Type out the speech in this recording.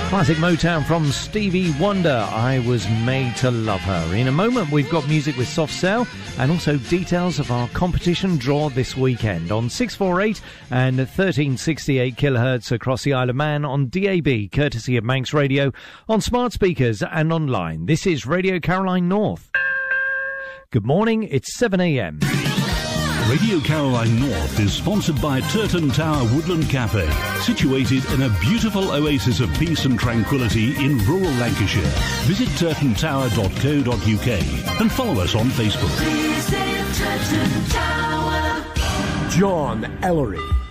Classic Motown from Stevie Wonder, I Was Made to Love Her. In a moment, we've got music with Soft Cell and also details of our competition draw this weekend on 648 and 1368 kHz across the Isle of Man on DAB, courtesy of Manx Radio, on smart speakers and online. This is Radio Caroline North. Good morning, it's 7 a.m. Radio Caroline North is sponsored by Turton Tower Woodland Cafe, situated in a beautiful oasis of peace and tranquility in rural Lancashire. Visit turtontower.co.uk and follow us on Facebook. John Ellery.